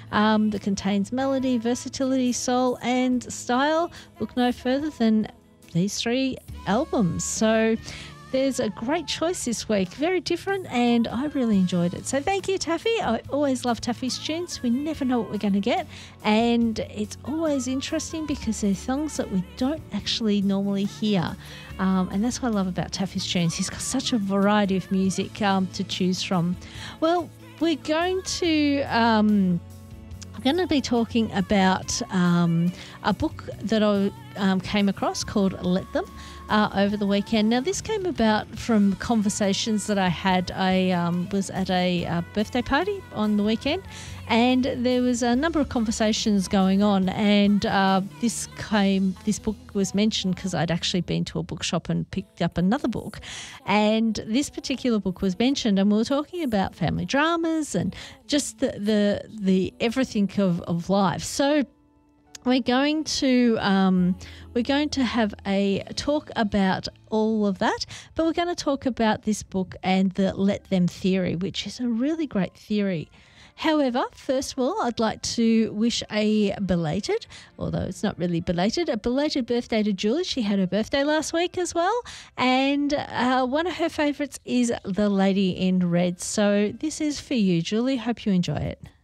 that contains melody, versatility, soul, and style. Look no further than these 3 albums. So there's a great choice this week, very different, and I really enjoyed it. So thank you, Taffy. I always love Taffy's tunes. We never know what we're going to get, and it's always interesting because they're songs that we don't actually normally hear, and that's what I love about Taffy's tunes. He's got such a variety of music to choose from. Well, we're going to be talking about a book that I came across called Let Them over the weekend. Now, this came about from conversations that I had. I was at a birthday party on the weekend, and there was a number of conversations going on, and this book was mentioned because I'd actually been to a bookshop and picked up another book, and this particular book was mentioned, and we were talking about family dramas and just the everything of life. So we're going to have a talk about all of that, but we're going to talk about this book and the Let Them theory, which is a really great theory. However, first of all, I'd like to wish a belated, although it's not really belated, a belated birthday to Julie. She had her birthday last week as well, and one of her favourites is The Lady in Red. So this is for you, Julie. Hope you enjoy it.